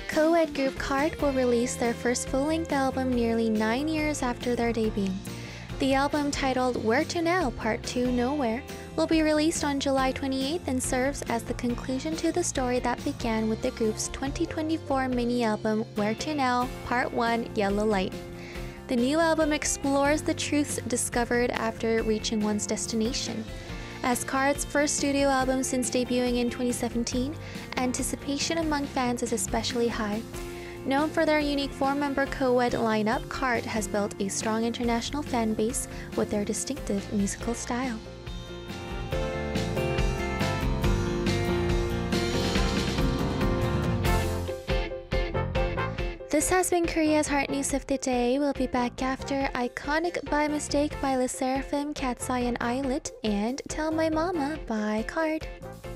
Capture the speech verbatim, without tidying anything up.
Co-ed group KART will release their first full-length album nearly nine years after their debut. The album, titled Where to Now Part two Nowhere, will be released on July twenty-eighth and serves as the conclusion to the story that began with the group's twenty twenty-four mini-album Where to Now Part one Yellow Light. The new album explores the truths discovered after reaching one's destination. As KART's first studio album since debuting in twenty seventeen, anticipation among fans is especially high. Known for their unique four-member co-ed lineup, KART has built a strong international fan base with their distinctive musical style. This has been Korea's Heart News of the Day. We'll be back after Iconic by Mistake by LE SSERAFIM, Cat's Eye and Eyelet, and Tell My Mama by KART.